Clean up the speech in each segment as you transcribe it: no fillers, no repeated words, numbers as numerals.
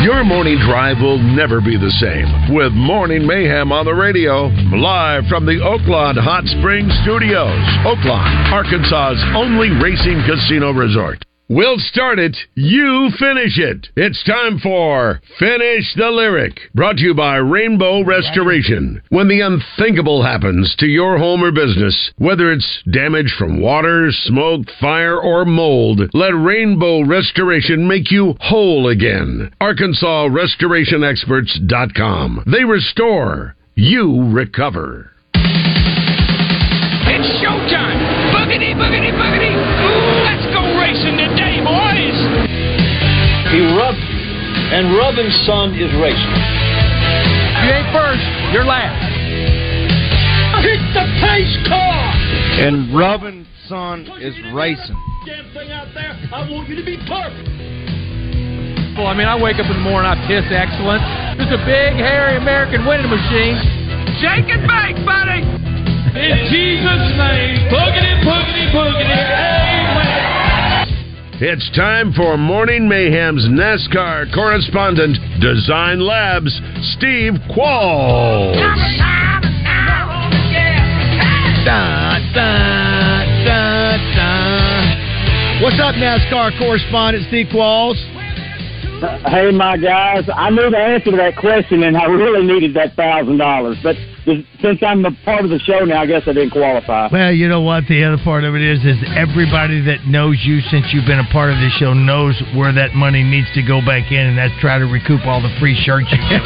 Your morning drive will never be the same with Morning Mayhem on the radio. Live from the Oaklawn Hot Springs Studios. Oaklawn, Arkansas's only racing casino resort. We'll start it, you finish it. It's time for Finish the Lyric, brought to you by Rainbow Restoration. When the unthinkable happens to your home or business, whether it's damage from water, smoke, fire, or mold, let Rainbow Restoration make you whole again. ArkansasRestorationExperts.com. They restore, you recover. It's showtime! Boogity, boogity, boogity! Ooh, let's go racing today, boys! He rubbed you, and rubbing son is racing. You ain't first, you're last. Hit the pace car! And rubbing son is racing. Damn thing out there, I want you to be perfect. Well, I mean, I wake up in the morning, I piss excellent. Just a big, hairy American winning machine. Shake and bake, buddy! In Jesus' name, boogity, boogity, boogity, amen. It's time for Morning Mayhem's NASCAR correspondent, Design Labs, Steve Qualls. What's up, NASCAR correspondent Steve Qualls? Hey, my guys, I knew the answer to that question, and I really needed that $1,000. But since I'm a part of the show now, I guess I didn't qualify. Well, you know what? The other part of it is everybody that knows you since you've been a part of this show knows where that money needs to go back in, and that's try to recoup all the free shirts you get.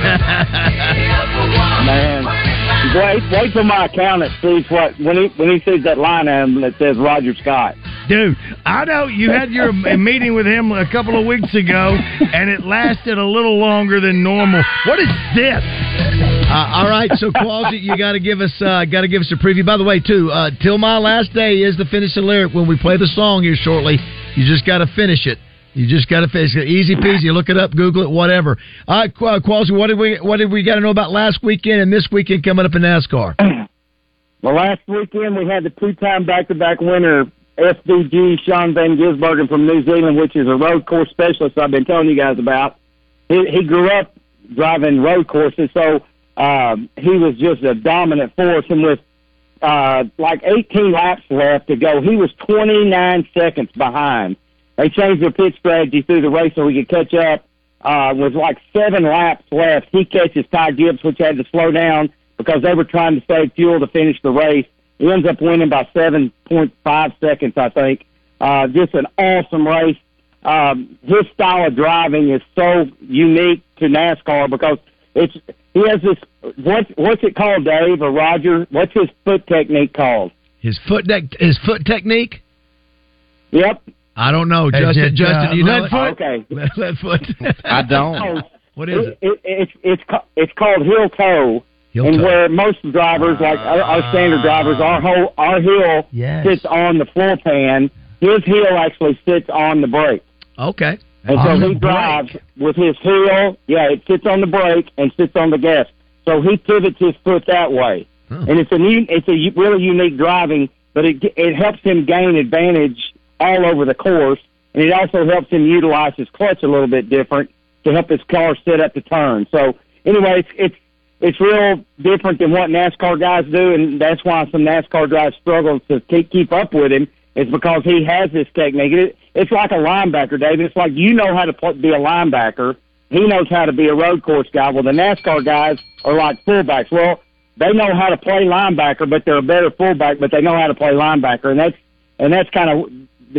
Man, wait till my accountant sees when he sees that line item that says Roger Scott. Dude, I know you had your meeting with him a couple of weeks ago, and it lasted a little longer than normal. What is this? All right, so Qualls, you got to give us a preview. By the way, too, Till My Last Day is the finish the lyric. When we play the song here shortly, you just got to finish it. You just got to finish it. Easy peasy. Look it up, Google it, whatever. All right, Qualls, what did we got to know about last weekend and this weekend coming up in NASCAR? Well, last weekend we had the two-time back-to-back winner, FDG Sean Van Gisbergen from New Zealand, which is a road course specialist I've been telling you guys about. He grew up driving road courses, so he was just a dominant force. And with like 18 laps left to go, he was 29 seconds behind. They changed their pit strategy through the race so he could catch up. With like 7 laps left, he catches Ty Gibbs, which had to slow down because they were trying to save fuel to finish the race. He ends up winning by 7.5 seconds, I think. Just an awesome race. His style of driving is so unique to NASCAR because he has this, what's it called, Dave or Roger? What's his foot technique called? His foot technique? Yep. I don't know. Justin, you know lead foot? Okay. Lead foot. I don't. What is it? It's called heel toe. And where most drivers, like our standard drivers, our heel sits on the floor pan. His heel actually sits on the brake. Okay. And so he drives with his heel. Yeah, it sits on the brake and sits on the gas. So he pivots his foot that way. Oh. And it's a really unique driving, but it helps him gain advantage all over the course. And it also helps him utilize his clutch a little bit different to help his car set up the turn. So anyway, it's real different than what NASCAR guys do, and that's why some NASCAR drivers struggle to keep up with him, is because he has this technique. It's like a linebacker, David. It's like you know how to be a linebacker. He knows how to be a road course guy. Well, the NASCAR guys are like fullbacks. Well, they know how to play linebacker, but they're a better fullback, but they know how to play linebacker, and that's kind of